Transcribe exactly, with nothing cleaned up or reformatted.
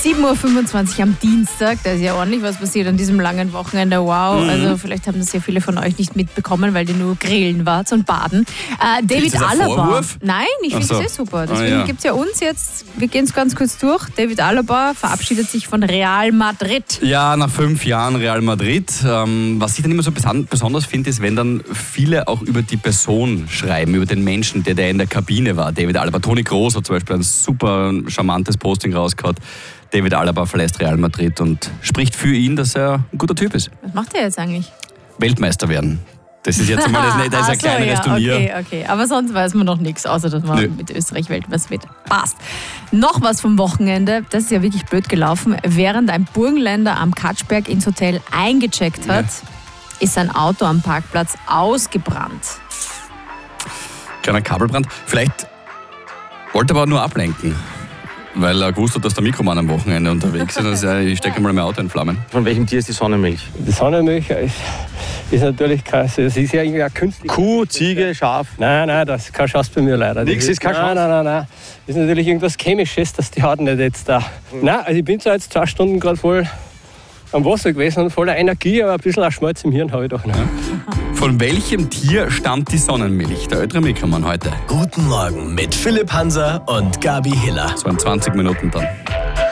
sieben Uhr fünfundzwanzig am Dienstag, da ist ja ordentlich was passiert an diesem langen Wochenende. Wow, mhm. also vielleicht haben das ja viele von euch nicht mitbekommen, weil die nur grillen wart und baden. Äh, David Alaba. Vorwurf? Nein, ich finde so. das eh super. Deswegen ah, ja. gibt es ja uns jetzt, wir gehen es ganz kurz durch. David Alaba verabschiedet sich von Real Madrid. Ja, nach fünf Jahren Real Madrid. Ähm, was ich dann immer so besonders finde, ist, wenn dann viele auch über die Person schreiben, über den Menschen, der, der in der Kabine war. David Alaba. Toni Kroos hat zum Beispiel ein super charmantes Posting rausgehauen. David Alaba verlässt Real Madrid und spricht für ihn, dass er ein guter Typ ist. Was macht er jetzt eigentlich? Weltmeister werden. Das ist jetzt einmal das, das ist ein so, kleineres ja, Turnier. Okay, okay. Aber sonst weiß man noch nichts, außer dass man Nö. mit Österreich Weltmeister wird. Passt. Noch was vom Wochenende, das ist ja wirklich blöd gelaufen. Während ein Burgenländer am Katschberg ins Hotel eingecheckt hat, ja. ist sein Auto am Parkplatz ausgebrannt. Kleiner Kabelbrand. Vielleicht wollte er aber nur ablenken. Weil er gewusst hat, dass der Mikromann am Wochenende unterwegs ist. Also ich stecke mal mein Auto in Flammen. Von welchem Tier ist die Sonnenmilch? Die Sonnenmilch ist, ist natürlich kein, es ist ja irgendwie künstlich. Kuh, Ziege, Schaf? Nein, nein, das ist kein Chance bei mir leider. Nichts ist kein Chance? Nein, nein, nein, nein. Das ist natürlich irgendwas Chemisches, dass die Haut nicht jetzt da. Mhm. Nein, also ich bin zwar jetzt zwei Stunden gerade voll am Wasser gewesen und voller Energie, aber ein bisschen auch Schmalz im Hirn habe ich doch noch. Von welchem Tier stammt die Sonnenmilch? Der ältere Mikromann heute. Guten Morgen mit Philipp Hanser und Gabi Hiller. So in zwanzig Minuten dann.